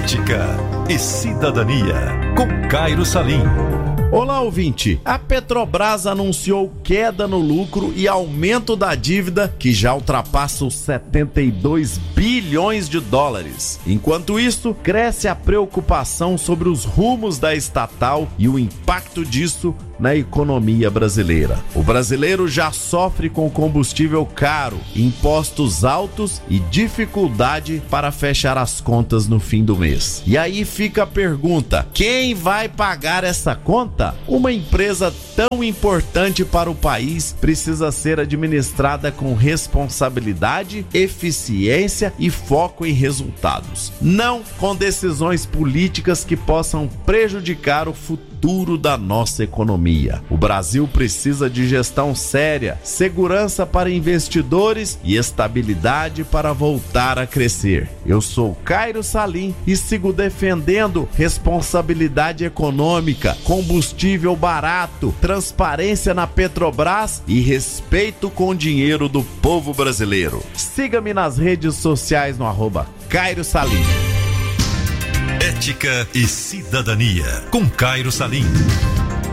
Ética e Cidadania, com Cairo Salim. Olá, ouvinte. A Petrobras anunciou queda no lucro e aumento da dívida, que já ultrapassa os 72 bilhões de dólares. Enquanto isso, cresce a preocupação sobre os rumos da estatal e o impacto disso na economia brasileira. O brasileiro já sofre com combustível caro, impostos altos e dificuldade para fechar as contas no fim do mês. E aí fica a pergunta: quem vai pagar essa conta? Uma empresa tão importante para o país precisa ser administrada com responsabilidade, eficiência e foco em resultados, não com decisões políticas que possam prejudicar o futuro da nossa economia. O Brasil precisa de gestão séria, segurança para investidores e estabilidade para voltar a crescer. Eu sou Cairo Salim e sigo defendendo responsabilidade econômica, combustível barato, transparência na Petrobras e respeito com o dinheiro do povo brasileiro. Siga-me nas redes sociais no @Cairo Salim. Ética e Cidadania, com Cairo Salim.